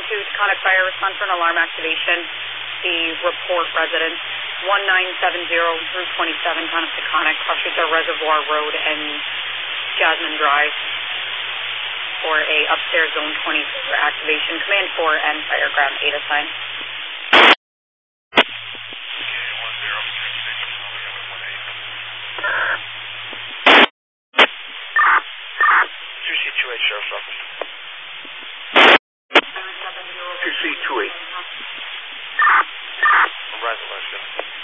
Taconic Fire, respond for an alarm activation. The report residence 1970 Route 27, town of Taconic, cross streets are Reservoir Road and Jasmine Drive for a upstairs zone 24 activation. Command 4 and Fireground 8 assign. Sheriff's Office. 2C28. Rise Alaska.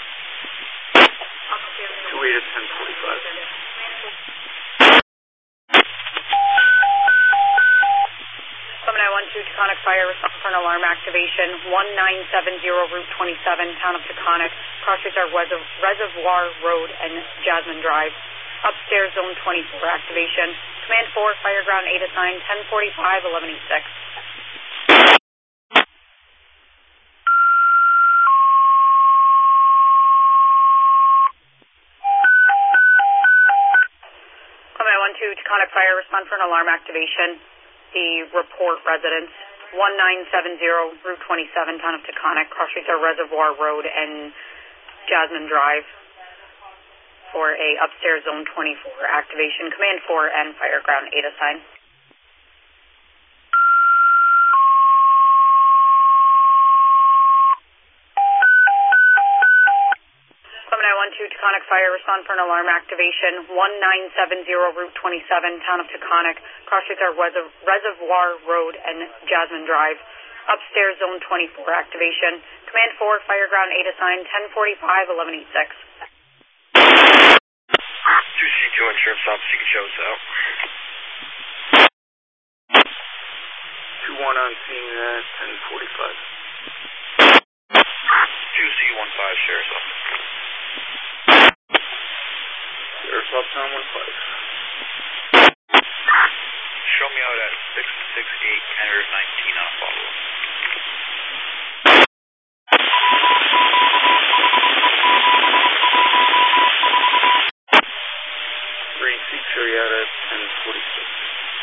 28 at 10:45. 7912 Taconic Fire, respond for an alarm activation. 1970 Route 27, town of Taconic, cross streets are Reservoir Road and Jasmine Drive. Upstairs zone 24 activation. Command 4, Fireground 8 assigned, 10:45, 11:06. Taconic Fire, respond for an alarm activation. The report residence 1970 Route 27, town of Taconic, cross streets are Reservoir Road and Jasmine Drive for a upstairs zone 24 activation. Command 4 and Fireground 8 assign. 7912 Taconic Fire, respond for an alarm activation. 1970 Route 27, town of Taconic, cross streets are Reservoir Road and Jasmine Drive. Upstairs zone 24 activation. Command 4, Fireground 8 assigned, 10:45, 11:06. 2C2 Insurance Office, you can show us out. 2-1 on scene at 10:45. 2C15 Sheriff's Office. Sheriff's Office on 15. Show me out at 668 Kennard 19 on a follow-up. 3C carry out at 10:46.